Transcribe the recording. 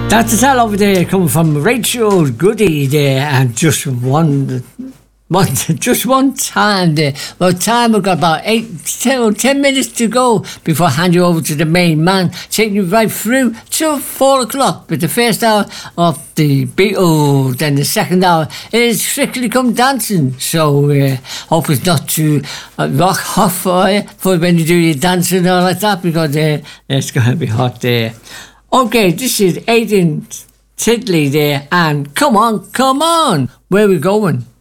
That's the tale over there coming from Rachel Goody there, and just one time there. Well, time we've got about 10 minutes to go before I hand you over to the main man, taking you right through till 4 o'clock. But the first hour of the Beatles, then the second hour is Strictly Come Dancing. So hope it's not too rock hot for you for when you do your dancing and all like that, because it's going to be hot there. Okay, this is Aidan Titley there, and come on, where are we going?